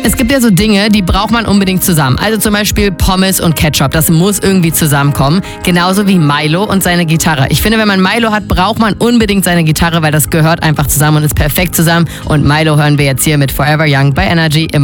Es gibt ja so Dinge, die braucht man unbedingt zusammen. Also zum Beispiel Pommes und Ketchup. Das muss irgendwie zusammenkommen. Genauso wie Milo und seine Gitarre. Ich finde, wenn man Milo hat, braucht man unbedingt seine Gitarre, weil das gehört einfach zusammen und ist perfekt zusammen. Und Milo hören wir jetzt hier mit Forever Young bei Energy immer.